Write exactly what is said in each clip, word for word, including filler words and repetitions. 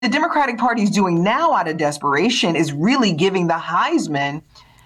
the Democratic Party is doing now out of desperation is really giving the Heisman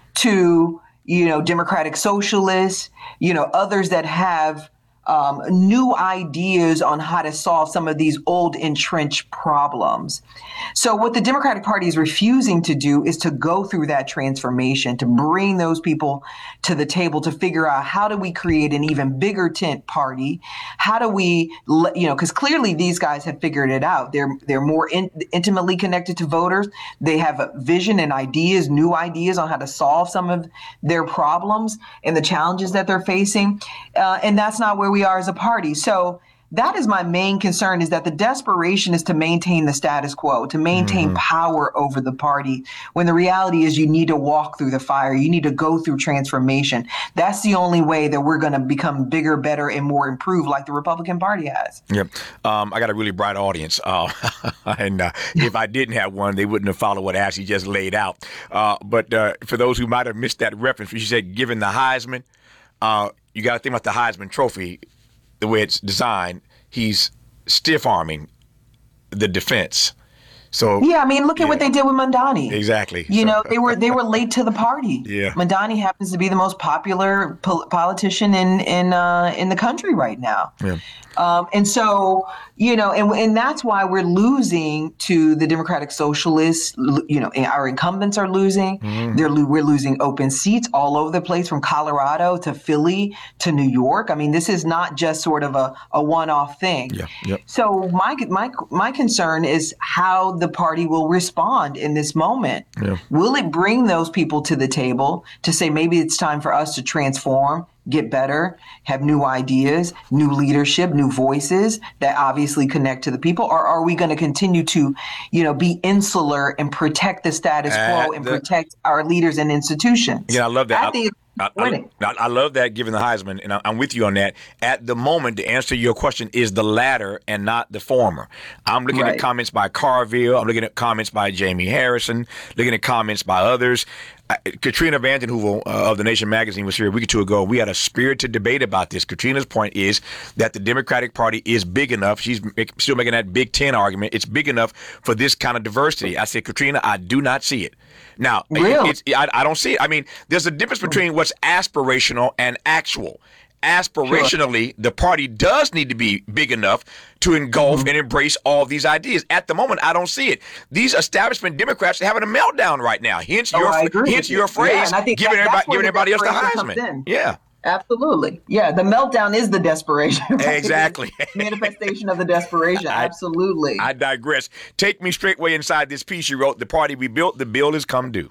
to, you know, Democratic socialists, you know, others that have um, new ideas on how to solve some of these old entrenched problems. So what the Democratic Party is refusing to do is to go through that transformation, to bring those people to the table, to figure out how do we create an even bigger tent party? How do we, you know, because clearly these guys have figured it out. They're they're more in, intimately connected to voters. They have a vision and ideas, new ideas on how to solve some of their problems and the challenges that they're facing. Uh, and that's not where we are as a party. So that is my main concern, is that the desperation is to maintain the status quo, to maintain mm-hmm. power over the party, when the reality is you need to walk through the fire. You need to go through transformation. That's the only way that we're going to become bigger, better, and more improved like the Republican Party has. Yep. Um, I got a really bright audience. Uh, and uh, if I didn't have one, they wouldn't have followed what Ashley just laid out. Uh, but uh, for those who might have missed that reference, she said, given the Heisman, uh, you got to think about the Heisman Trophy. The way it's designed, he's stiff-arming the defense. So yeah, I mean, look at yeah. what they did with Mamdani. Exactly. You so. know, they were they were late to the party. Yeah. Mamdani happens to be the most popular pol- politician in in uh, in the country right now. Yeah. Um, and so, you know, and and that's why we're losing to the Democratic Socialists. You know, our incumbents are losing. Mm. They're we're losing open seats all over the place, from Colorado to Philly to New York. I mean, this is not just sort of a, a one-off thing. Yeah. Yep. So my my my concern is how the party will respond in this moment. Yeah. Will it bring those people to the table to say maybe it's time for us to transform, get better, have new ideas, new leadership, new voices that obviously connect to the people? Or are we going to continue to, you know, be insular and protect the status quo and the, protect our leaders and institutions? Yeah, I love that. I think I, I, I, I love that, given the Heisman, and I, I'm with you on that. At the moment, the answer to your question is the latter and not the former. I'm looking right. at comments by Carville. I'm looking at comments by Jamie Harrison, looking at comments by others. Uh, Katrina Vanden Heuvel uh, of The Nation magazine was here a week or two ago. We had a spirited debate about this. Katrina's point is that the Democratic Party is big enough. She's make, still making that Big Ten argument. It's big enough for this kind of diversity. I said, Katrina, I do not see it. Now, really? it's, I, I don't see it. I mean, there's a difference between what's aspirational and actual. Aspirationally, sure. the party does need to be big enough to engulf mm-hmm. and embrace all of these ideas. At the moment, I don't see it. These establishment Democrats are having a meltdown right now. Hence oh, your hence your phrase, yeah, giving that, everybody, giving everybody else the Heisman. Yeah. Absolutely. Yeah, the meltdown is the desperation. Exactly. Manifestation of the desperation. I, Absolutely. I digress. Take me straightway inside this piece you wrote. The party we built, the bill is come due.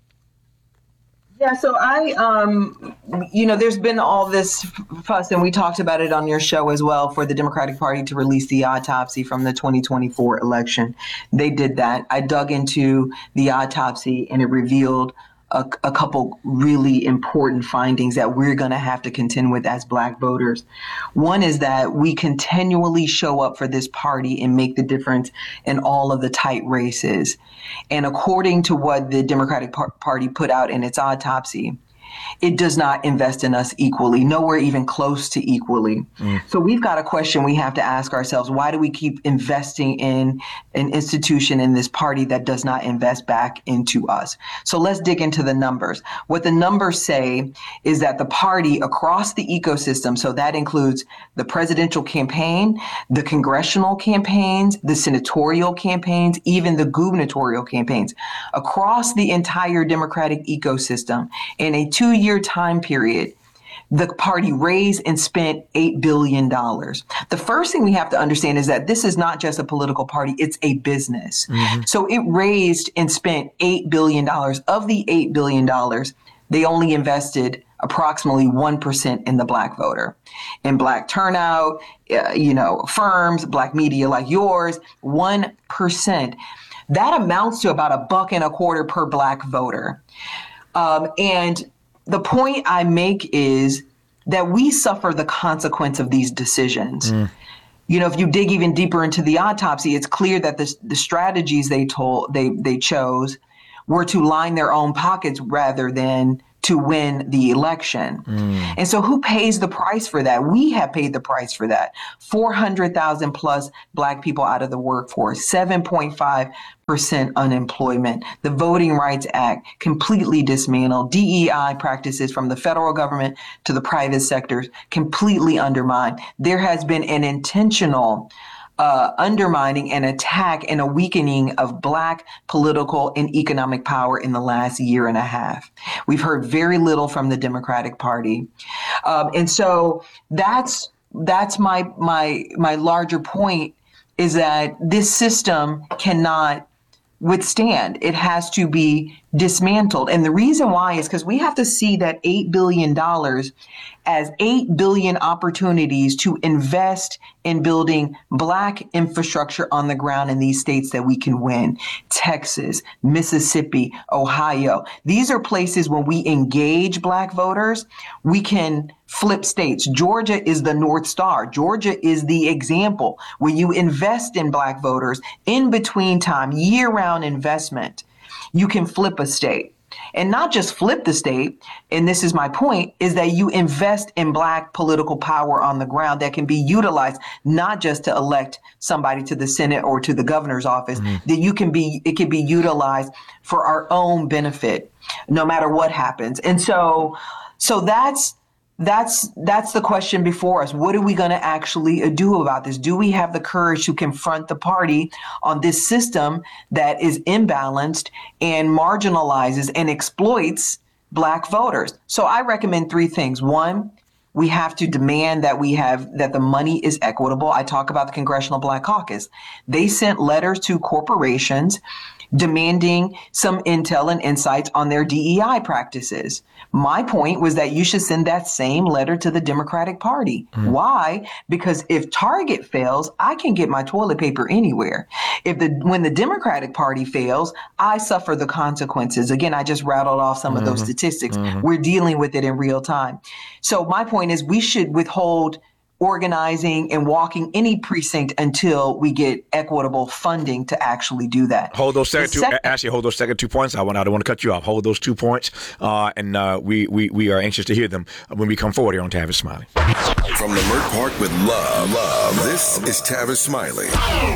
Yeah, so I, um, you know, there's been all this fuss, and we talked about it on your show as well, for the Democratic Party to release the autopsy from the twenty twenty-four election. They did that. I dug into the autopsy, and it revealed a, a couple really important findings that we're going to have to contend with as Black voters. One is that we continually show up for this party and make the difference in all of the tight races. And according to what the Democratic Par- Party put out in its autopsy, it does not invest in us equally, nowhere even close to equally. Mm. So we've got a question we have to ask ourselves. Why do we keep investing in an institution in this party that does not invest back into us? So let's dig into the numbers. What the numbers say is that the party across the ecosystem, so that includes the presidential campaign, the congressional campaigns, the senatorial campaigns, even the gubernatorial campaigns, across the entire Democratic ecosystem in a two two-year time period, the party raised and spent eight billion dollars. The first thing we have to understand is that this is not just a political party, it's a business. Mm-hmm. So it raised and spent eight billion dollars. Of the eight billion dollars, they only invested approximately one percent in the Black voter. In Black turnout, uh, you know, firms, Black media like yours, one percent. That amounts to about a buck and a quarter per Black voter. Um, and the point I make is that we suffer the consequence of these decisions. Mm. You know, if you dig even deeper into the autopsy, it's clear that the, the strategies they told they they chose were to line their own pockets rather than to win the election. Mm. And so who pays the price for that? We have paid the price for that. four hundred thousand plus Black people out of the workforce, seven point five percent unemployment, the Voting Rights Act completely dismantled, D E I practices from the federal government to the private sectors completely undermined. There has been an intentional uh, undermining and attack and a weakening of Black political and economic power in the last year and a half. We've heard very little from the Democratic Party. Um, and so that's that's my my my larger point, is that this system cannot withstand. It has to be dismantled. And the reason why is because we have to see that eight billion dollars as eight billion opportunities to invest in building Black infrastructure on the ground in these states that we can win. Texas, Mississippi, Ohio. These are places when we engage Black voters, we can flip states. Georgia is the North Star. Georgia is the example. When you invest in Black voters in between time, year-round investment, you can flip a state. And not just flip the state, and this is my point, is that you invest in Black political power on the ground that can be utilized not just to elect somebody to the Senate or to the governor's office, mm-hmm. that you can be, it can be utilized for our own benefit, no matter what happens. And so, so that's, That's that's the question before us. What are we going to actually do about this? Do we have the courage to confront the party on this system that is imbalanced and marginalizes and exploits Black voters? So I recommend three things. One, we have to demand that we have that the money is equitable. I talk about the Congressional Black Caucus. They sent letters to corporations demanding some intel and insights on their D E I practices. My point was that you should send that same letter to the Democratic Party. Mm. Why? Because if Target fails, I can get my toilet paper anywhere. If the when the Democratic Party fails, I suffer the consequences. Again, I just rattled off some mm-hmm. of those statistics. Mm-hmm. We're dealing with it in real time. So my point is we should withhold organizing and walking any precinct until we get equitable funding to actually do that. Hold those second two, second, actually hold those second two points. I want, I don't want to cut you off. Hold those two points. Uh, and uh, we, we, we are anxious to hear them when we come forward here on Tavis Smiley. From Leimert Park with love, love, this is Tavis Smiley.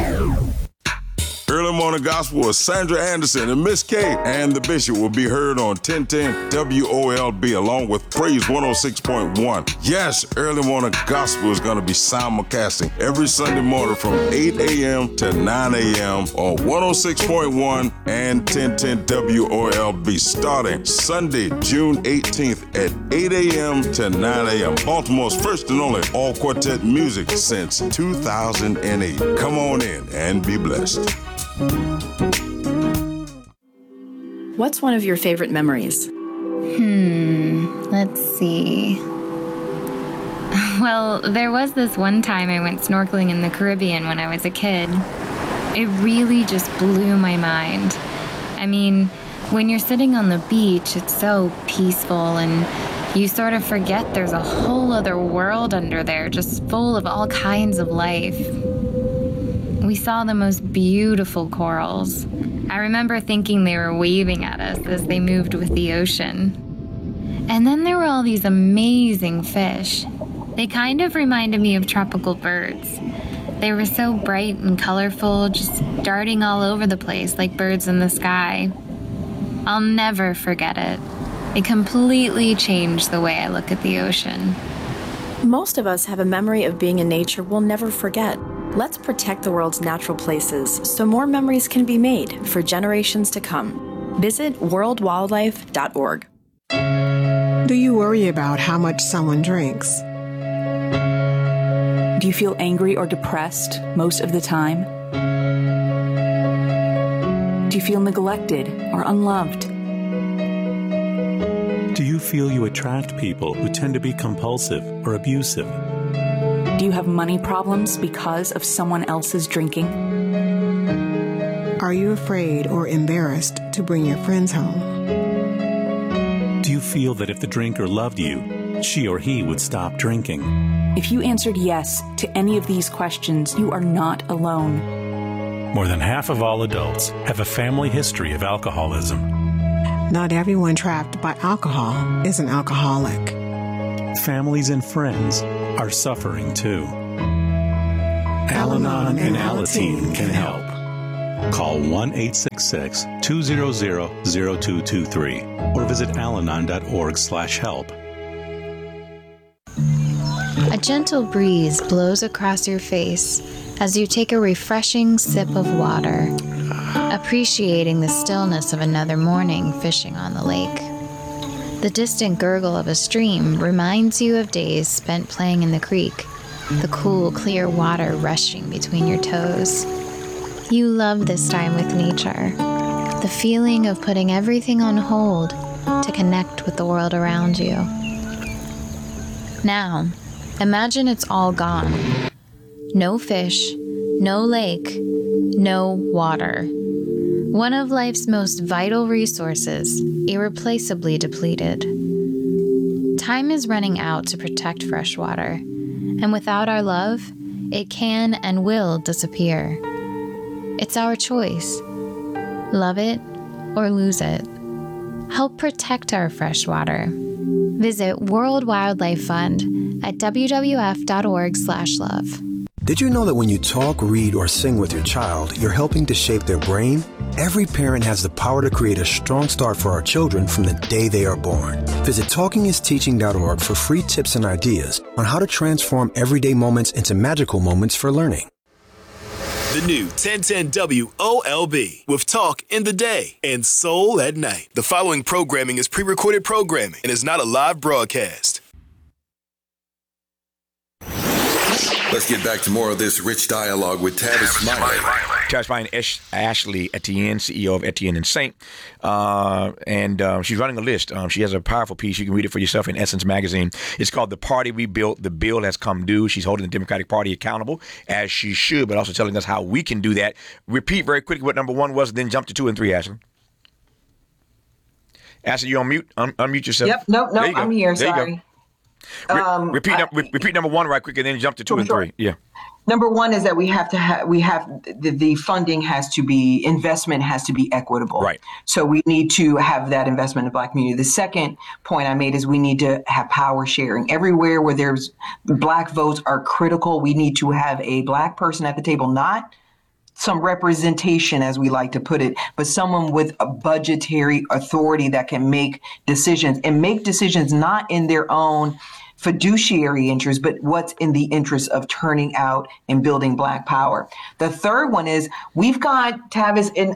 Early Morning Gospel with Sandra Anderson and Miss K and the Bishop will be heard on ten ten W O L B along with Praise one oh six point one. Yes, Early Morning Gospel is going to be simulcasting every Sunday morning from eight a.m. to nine a.m. on one oh six point one and ten ten W O L B starting Sunday, June eighteenth at eight a.m. to nine a.m. Baltimore's first and only all-quartet music since two thousand eight. Come on in and be blessed. What's one of your favorite memories? Hmm, let's see. Well, there was this one time I went snorkeling in the Caribbean when I was a kid. It really just blew my mind. I mean, when you're sitting on the beach, it's so peaceful and you sort of forget there's a whole other world under there just full of all kinds of life. We saw the most beautiful corals. I remember thinking they were waving at us as they moved with the ocean. And then there were all these amazing fish. They kind of reminded me of tropical birds. They were so bright and colorful, just darting all over the place like birds in the sky. I'll never forget it. It completely changed the way I look at the ocean. Most of us have a memory of being in nature we'll never forget. Let's protect the world's natural places so more memories can be made for generations to come. Visit world wildlife dot org. Do you worry about how much someone drinks? Do you feel angry or depressed most of the time? Do you feel neglected or unloved? Do you feel you attract people who tend to be compulsive or abusive? Do you have money problems because of someone else's drinking? Are you afraid or embarrassed to bring your friends home? Do you feel that if the drinker loved you, she or he would stop drinking? If you answered yes to any of these questions, you are not alone. More than half of all adults have a family history of alcoholism. Not everyone trapped by alcohol is an alcoholic. Families and friends are suffering too. Al-Anon and Alateen can help. Call one eight six six, two zero zero, zero two two three or visit alanon dot org slash help. A gentle breeze blows across your face as you take a refreshing sip of water, appreciating the stillness of another morning fishing on the lake. The distant gurgle of a stream reminds you of days spent playing in the creek, the cool, clear water rushing between your toes. You love this time with nature, the feeling of putting everything on hold to connect with the world around you. Now, imagine it's all gone. No fish, no lake, no water. One of life's most vital resources, irreplaceably depleted. Time is running out to protect fresh water, and without our love, it can and will disappear. It's our choice. Love it or lose it. Help protect our fresh water. Visit World Wildlife Fund at w w f dot org slash love. Did you know that when you talk, read, or sing with your child, you're helping to shape their brain? Every parent has the power to create a strong start for our children from the day they are born. Visit talking is teaching dot org for free tips and ideas on how to transform everyday moments into magical moments for learning. The new ten ten W O L B with Talk in the day and Soul at night. The following programming is pre-recorded programming and is not a live broadcast. Let's get back to more of this rich dialogue with Tavis Smiley. Tavis Smiley, Ash- Ashley Etienne, C E O of Etienne and Saint, uh, and uh, she's running a list. Um, she has a powerful piece. You can read it for yourself in Essence Magazine. It's called "The Party We Built. The Bill Has Come Due." She's holding the Democratic Party accountable, as she should, but also telling us how we can do that. Repeat very quickly what number one was, and then jump to two and three, Ashley. Ashley, you on mute? Un- unmute yourself. Yep. Nope. Nope. I'm here. There Sorry. Re- Um, repeat, I, re- repeat number one right quick, and then jump to two sure, and three. Yeah. Number one is that we have to have we have the, the funding has to be investment has to be equitable. Right. So we need to have that investment in the Black community. The second point I made is we need to have power sharing everywhere where there's Black votes are critical. We need to have a Black person at the table, not some representation, as we like to put it, but someone with a budgetary authority that can make decisions and make decisions not in their own fiduciary interest, but what's in the interest of turning out and building Black power. The third one is we've got, Tavis, an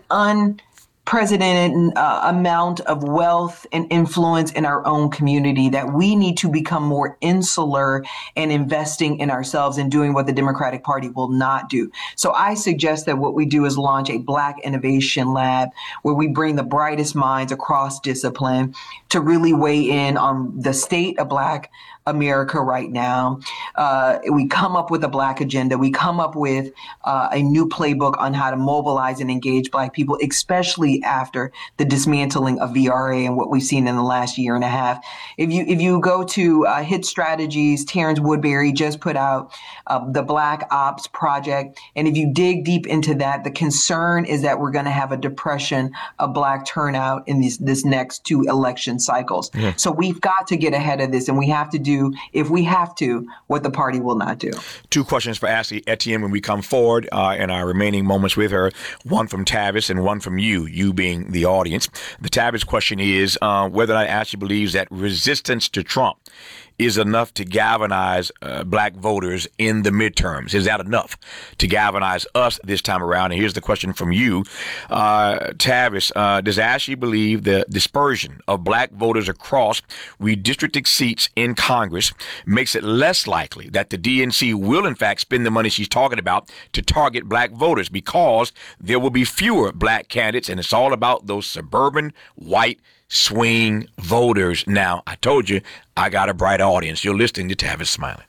unprecedented uh, amount of wealth and influence in our own community that we need to become more insular and investing in ourselves and doing what the Democratic Party will not do. So I suggest that what we do is launch a Black Innovation Lab where we bring the brightest minds across discipline to really weigh in on the state of Black America right now. Uh, we come up with a Black agenda. We come up with uh, a new playbook on how to mobilize and engage Black people, especially after the dismantling of V R A and what we've seen in the last year and a half. If you if you go to uh, Hit Strategies, Terrence Woodbury just put out uh, the Black Ops Project. And if you dig deep into that, the concern is that we're going to have a depression of Black turnout in these this next two election cycles. Yeah. So we've got to get ahead of this, and we have to do, if we have to, what the party will not do. Two questions for Ashley Etienne when we come forward uh, in our remaining moments with her, one from Tavis and one from you, you being the audience. The Tavis question is uh, whether or not Ashley believes that resistance to Trump is enough to galvanize uh, Black voters in the midterms. Is that enough to galvanize us this time around? And here's the question from you, uh, Tavis. Uh, does Ashley believe the dispersion of Black voters across redistricted seats in Congress makes it less likely that the D N C will, in fact, spend the money she's talking about to target Black voters because there will be fewer Black candidates, and it's all about those suburban white swing voters? Now, I told you, I got a bright audience. You're listening to Tavis Smiley.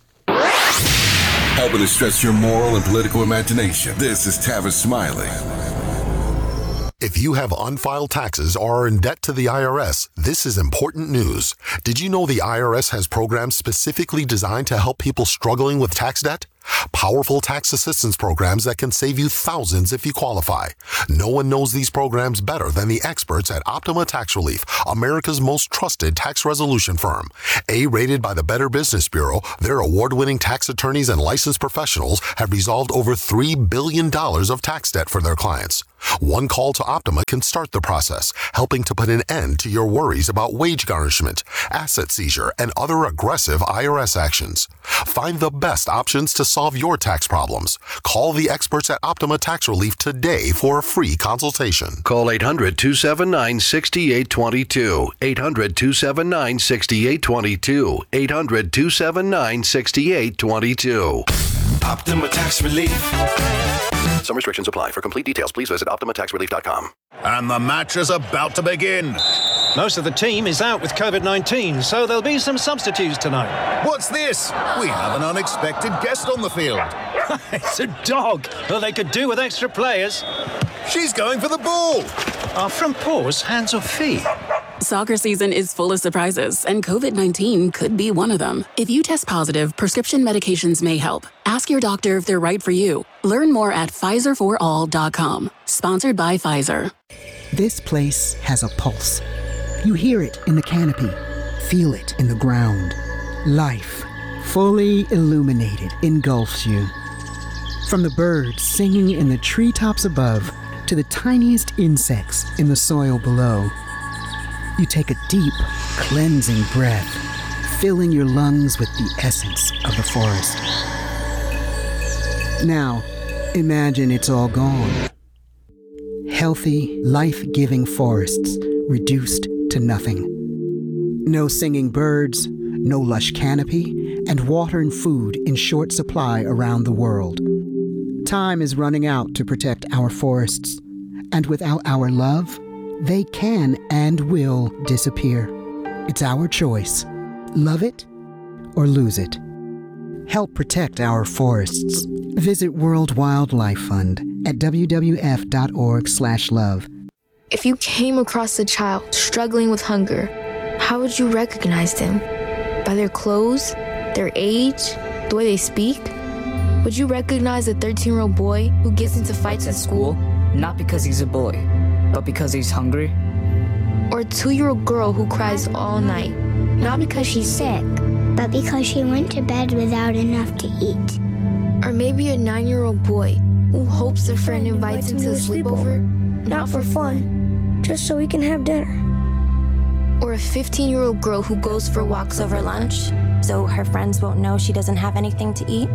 Helping to stretch your moral and political imagination. This is Tavis Smiley. If you have unfiled taxes or are in debt to the I R S, this is important news. Did you know the I R S has programs specifically designed to help people struggling with tax debt? Powerful tax assistance programs that can save you thousands if you qualify. No one knows these programs better than the experts at Optima Tax Relief, America's most trusted tax resolution firm. A-rated by the Better Business Bureau, their award-winning tax attorneys and licensed professionals have resolved over three billion dollars of tax debt for their clients. One call to Optima can start the process, helping to put an end to your worries about wage garnishment, asset seizure, and other aggressive I R S actions. Find the best options to solve your tax problems. Call the experts at Optima Tax Relief today for a free consultation. Call eight hundred, two seven nine, six eight two two. eight hundred, two seven nine, six eight two two. eight hundred, two seven nine, six eight two two. Optima Tax Relief. Some restrictions apply. For complete details, please visit optima tax relief dot com. And the match is about to begin. Most of the team is out with COVID nineteen, so there'll be some substitutes tonight. What's this? We have an unexpected guest on the field. It's a dog. Well, they could do with extra players. She's going for the ball. Are front paws hands or feet? Soccer season is full of surprises, and COVID nineteen could be one of them. If you test positive, prescription medications may help. Ask your doctor if they're right for you. Learn more at Pfizer for all dot com. Sponsored by Pfizer. This place has a pulse. You hear it in the canopy, feel it in the ground. Life, fully illuminated, engulfs you. From the birds singing in the treetops above to the tiniest insects in the soil below. You take a deep, cleansing breath, filling your lungs with the essence of the forest. Now, imagine it's all gone. Healthy, life-giving forests reduced to nothing. No singing birds, no lush canopy, and water and food in short supply around the world. Time is running out to protect our forests, and without our love, they can and will disappear. It's our choice. Love it or lose it. Help protect our forests. Visit World Wildlife Fund at w w f dot org slash love. If you came across a child struggling with hunger, how would you recognize them? By their clothes, their age, the way they speak? Would you recognize a thirteen-year-old boy who gets into fights at school? Not because he's a boy, but because he's hungry? Or a two-year-old girl who cries all night, not because she's sick, but because she went to bed without enough to eat. Or maybe a nine-year-old boy who hopes a friend invites him to a sleepover, not for fun, just so he can have dinner. Or a fifteen-year-old girl who goes for walks over lunch, so her friends won't know she doesn't have anything to eat.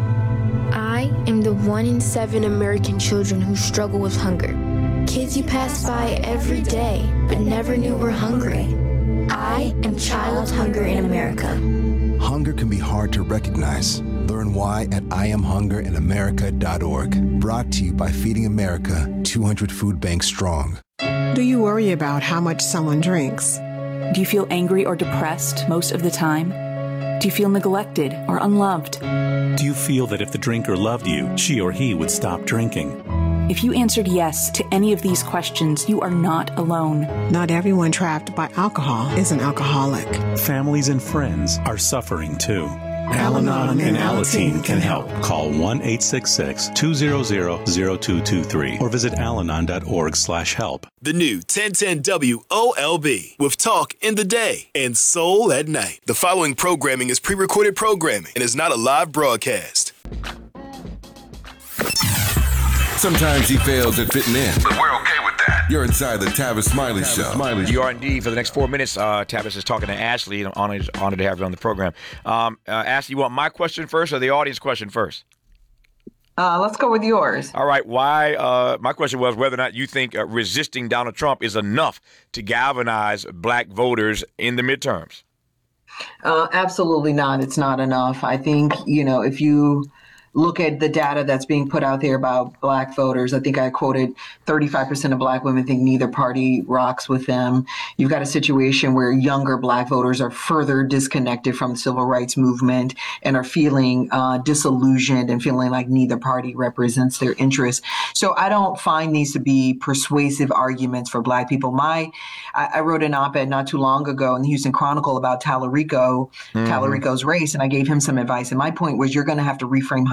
I am the one in seven American children who struggle with hunger. Kids you pass by every day, but never knew were hungry. I am child hunger in America. Hunger can be hard to recognize. Learn why at I am hunger in america dot org. Brought to you by Feeding America, two hundred food banks strong. Do you worry about how much someone drinks? Do you feel angry or depressed most of the time? Do you feel neglected or unloved? Do you feel that if the drinker loved you, she or he would stop drinking? If you answered yes to any of these questions, you are not alone. Not everyone trapped by alcohol is an alcoholic. Families and friends are suffering too. Al-Anon and Alateen can help. Call one eight six six, two zero zero, zero two two three or visit alanon dot org slash help. The new ten ten W O L B with talk in the day and soul at night. The following programming is pre-recorded programming and is not a live broadcast. Sometimes he fails at fitting in, but we're okay with that. You're inside the Tavis Smiley Tavis Show. Smiley. You are indeed. For the next four minutes, uh, Tavis is talking to Ashley. I'm honored, honored to have you on the program. Um, uh, Ashley, you want my question first or the audience question first? Uh, let's go with yours. All right. Why? Uh, my question was whether or not you think uh, resisting Donald Trump is enough to galvanize black voters in the midterms. Uh, absolutely not. It's not enough. I think, you know, if you look at the data that's being put out there about black voters, I think I quoted thirty-five percent of black women think neither party rocks with them. You've got a situation where younger black voters are further disconnected from the civil rights movement and are feeling uh, disillusioned and feeling like neither party represents their interests. So I don't find these to be persuasive arguments for black people. My, I, I wrote an op-ed not too long ago in the Houston Chronicle about Tallarico, mm-hmm. Tallarico's race, and I gave him some advice. And my point was you're going to have to reframe how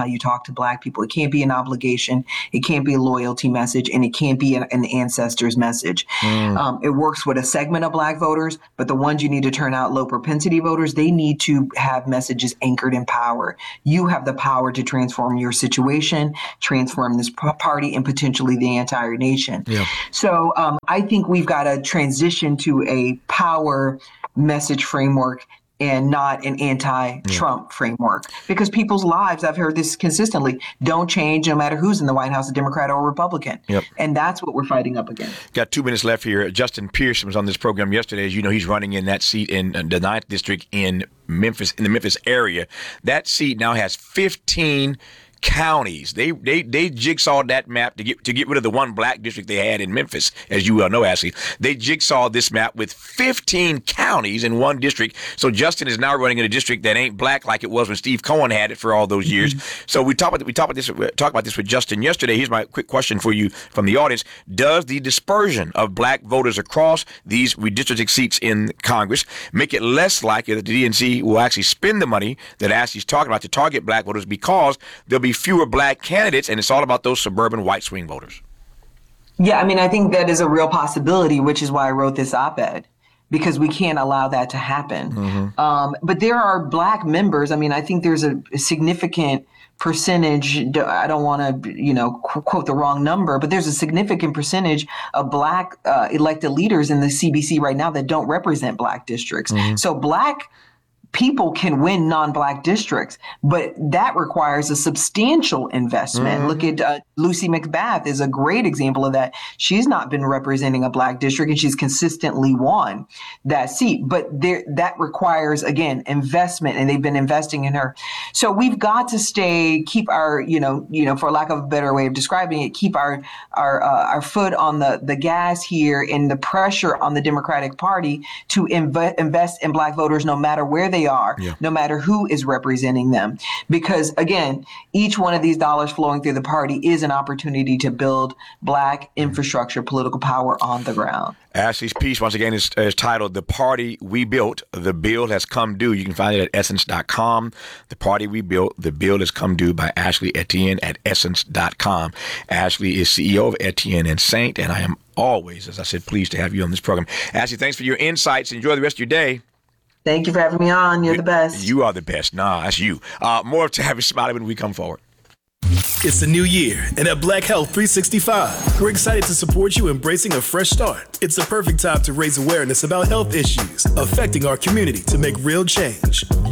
you talk to Black people. It can't be an obligation. It can't be a loyalty message, and it can't be an, an ancestor's message. Mm. Um, it works with a segment of Black voters, but the ones you need to turn out, low propensity voters, they need to have messages anchored in power. You have the power to transform your situation, transform this party, and potentially the entire nation. Yeah. So um, I think we've got to transition to a power message framework and not an anti-Trump yeah. framework, because people's lives, I've heard this consistently, don't change no matter who's in the White House, a Democrat or Republican. Yep. And that's what we're fighting up against. Got two minutes left here. Justin Pearson was on this program yesterday. As you know, he's running in that seat in the ninth district in Memphis, in the Memphis area. That seat now has fifteen counties. They they they jigsawed that map to get to get rid of the one Black district they had in Memphis, as you well know, Ashley. They jigsawed this map with fifteen counties in one district. So Justin is now running in a district that ain't Black like it was when Steve Cohen had it for all those years. Mm-hmm. So we talked about we talked about this talked about this with Justin yesterday. Here's my quick question for you from the audience: does the dispersion of Black voters across these redistricting seats in Congress make it less likely that the D N C will actually spend the money that Ashley's talking about to target Black voters, because there'll be fewer Black candidates, and it's all about those suburban white swing voters? Yeah, I mean, I think that is a real possibility, which is why I wrote this op-ed, because we can't allow that to happen. Mm-hmm. Um, but there are Black members. I mean, I think there's a significant percentage. I don't want to, you know, qu- quote the wrong number, but there's a significant percentage of Black uh, elected leaders in the C B C right now that don't represent Black districts. Mm-hmm. So Black people can win non-Black districts, but that requires a substantial investment. Mm-hmm. Look at uh, Lucy McBath is a great example of that. She's not been representing a Black district, and she's consistently won that seat. But there, that requires, again, investment, and they've been investing in her. So we've got to stay, keep our, you know, you know, for lack of a better way of describing it, keep our our uh, our foot on the the gas here, and the pressure on the Democratic Party to inv- invest in Black voters, no matter where they are, yeah. no matter who is representing them. Because again, each one of these dollars flowing through the party is an opportunity to build Black infrastructure, political power on the ground. Ashley's piece, once again, is, is titled "The Party We Built, The Bill Has Come Due." You can find it at essence dot com. The Party We Built, The Bill Has Come Due by Ashley Etienne at essence dot com. Ashley is C E O of Etienne and Saint, and I am always, as I said, pleased to have you on this program. Ashley, thanks for your insights. Enjoy the rest of your day. Thank you for having me on. You're the best. You are the best. Nah, that's you. Uh, more of Tavis Smiley when we come forward. It's a new year, and at Black Health three sixty-five, we're excited to support you embracing a fresh start. It's the perfect time to raise awareness about health issues affecting our community to make real change.